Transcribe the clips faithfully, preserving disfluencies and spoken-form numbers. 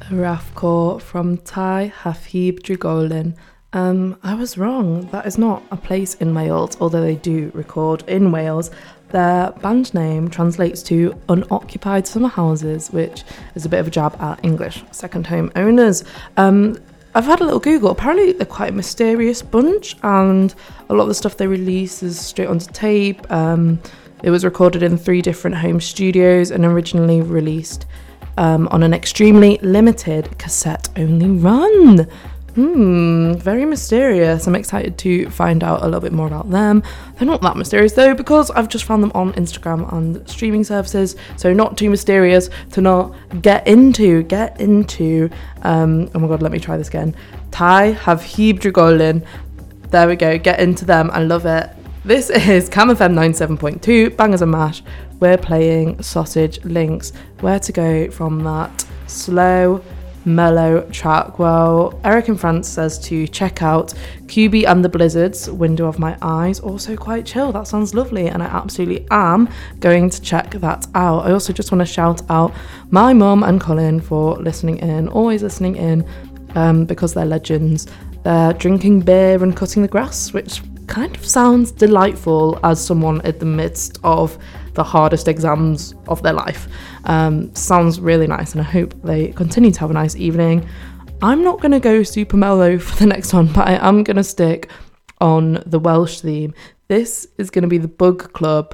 Rafcore from Tai Hafib Drigolin. Um, I was wrong. That is not a place in Wales, although they do record in Wales. Their band name translates to unoccupied summer houses, which is a bit of a jab at English second home owners. Um, I've had a little Google. Apparently they're quite a mysterious bunch, and a lot of the stuff they release is straight onto tape. Um, it was recorded in three different home studios and originally released um, on an extremely limited cassette-only run. Hmm, very mysterious. I'm excited to find out a little bit more about them. They're not that mysterious though, because I've just found them on Instagram and streaming services, so not too mysterious to not get into, get into. Um, oh my god, let me try this again. Tai Hafib Drigolin. There we go, get into them, I love it. This is Cam F M ninety-seven point two, Bangers and Mash. We're playing Sausage Links. Where to go from that slow, mellow track? Well, Eric in France says to check out Q B and the Blizzards, Window of My Eyes. Also quite chill. That sounds lovely, and I absolutely am going to check that out. I also just want to shout out my mum and Colin for listening in, always listening in, um, because they're legends. They're drinking beer and cutting the grass, which kind of sounds delightful as someone in the midst of the hardest exams of their life. Um, sounds really nice, and I hope they continue to have a nice evening. I'm not going to go super mellow for the next one, but I am going to stick on the Welsh theme. This is going to be the Bug Club,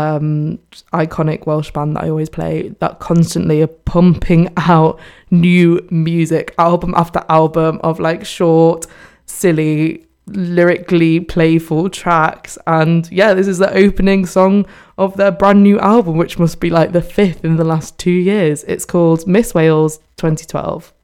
um, iconic Welsh band that I always play, that constantly are pumping out new music, album after album of like short, silly, lyrically playful tracks. And yeah, this is the opening song of their brand new album, which must be like the fifth in the last two years. It's called Miss Wales twenty twelve.